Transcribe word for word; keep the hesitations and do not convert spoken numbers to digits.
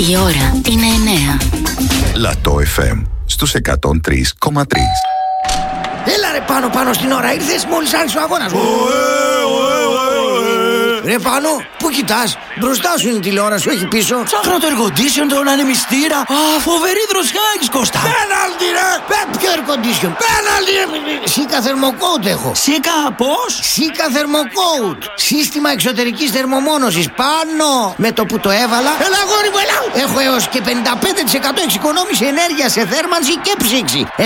Η ώρα είναι εννέα. Λατό εφ εμ στους εκατόν τρία κόμμα τρία. Έλα ρε πάνω πάνω στην ώρα, ήρθες μόλις άρχισε ο αγώνας. Ρε πάνω, πού κοιτάς? Μπροστά σου είναι η τηλεόραση, όχι πίσω. Ψάχνω το air condition, τον ανεμιστήρα. Α, φοβερή δροσιά έχεις, Κώστα. Πέναλτι ρε! Πέ, ποιο air condition? Πέναλτι ρε! Σίκα θερμοκόουτ έχω. Σίκα πώς? Σίκα θερμοκόουτ. Σύστημα εξωτερικής θερμομόνωσης. Πάνω! Με το που το έβαλα. Έλα αγόρι μου, έλα! Έχω έως και πενήντα πέντε τοις εκατό εξοικονόμηση ενέργεια σε θέρμανση και ψήξη.